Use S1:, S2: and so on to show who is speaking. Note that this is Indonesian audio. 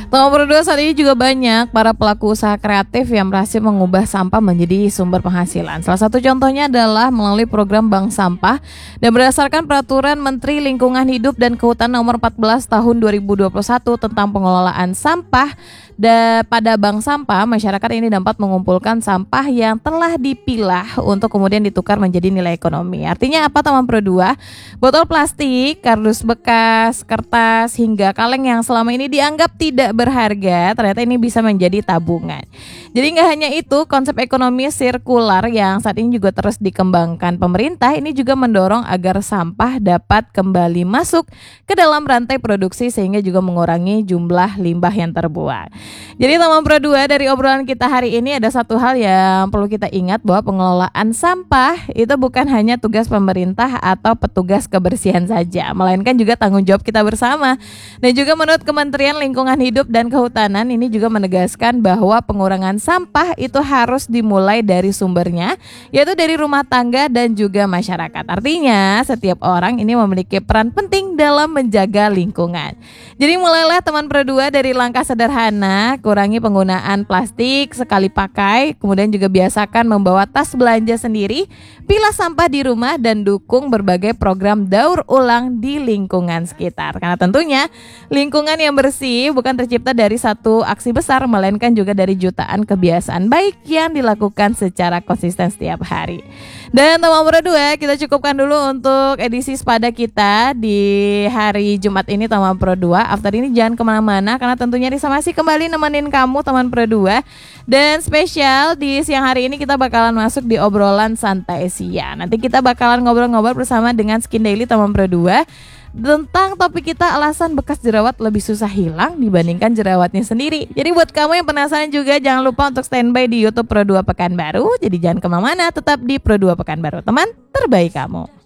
S1: Nomor berdua, saat ini juga banyak para pelaku usaha kreatif yang berhasil mengubah sampah menjadi sumber penghasilan. Salah satu contohnya adalah melalui program Bank Sampah, dan berdasarkan Peraturan Menteri Lingkungan Hidup dan Kehutanan Nomor 14 Tahun 2021 tentang pengelolaan sampah, pada bank sampah, masyarakat ini dapat mengumpulkan sampah yang telah dipilah untuk kemudian ditukar menjadi nilai ekonomi. Artinya apa, teman Pro 2? Botol plastik, kardus bekas, kertas, hingga kaleng yang selama ini dianggap tidak berharga, ternyata ini bisa menjadi tabungan. Jadi nggak hanya itu, konsep ekonomi sirkular yang saat ini juga terus dikembangkan pemerintah, ini juga mendorong agar sampah dapat kembali masuk ke dalam rantai produksi sehingga juga mengurangi jumlah limbah yang terbuang. Jadi teman Pro 2, dari obrolan kita hari ini ada satu hal yang perlu kita ingat, bahwa pengelolaan sampah itu bukan hanya tugas pemerintah atau petugas kebersihan saja, melainkan juga tanggung jawab kita bersama. Dan juga menurut Kementerian Lingkungan Hidup dan Kehutanan ini juga menegaskan bahwa pengurangan sampah itu harus dimulai dari sumbernya, yaitu dari rumah tangga dan juga masyarakat. Artinya setiap orang ini memiliki peran penting dalam menjaga lingkungan. Jadi mulailah teman Pro 2 dari langkah sederhana, kurangi penggunaan plastik sekali pakai, kemudian juga biasakan membawa tas belanja sendiri, pilah sampah di rumah, dan dukung berbagai program daur ulang di lingkungan sekitar. Karena tentunya lingkungan yang bersih bukan tercipta dari satu aksi besar, melainkan juga dari jutaan kebiasaan baik yang dilakukan secara konsisten setiap hari. Dan teman Pro 2, kita cukupkan dulu untuk edisi sepada kita di hari Jumat ini teman Pro 2. After ini jangan kemana-mana, karena tentunya Risa masih kembali nemenin kamu teman Pro 2. Dan spesial di siang hari ini kita bakalan masuk di obrolan santai siang. Nanti kita bakalan ngobrol-ngobrol bersama dengan Skin Daily teman Pro 2 tentang topik kita, alasan bekas jerawat lebih susah hilang dibandingkan jerawatnya sendiri. Jadi buat kamu yang penasaran juga, jangan lupa untuk standby di YouTube Pro 2 Pekanbaru. Jadi jangan kemana-mana, tetap di Pro 2 Pekanbaru, teman terbaik kamu.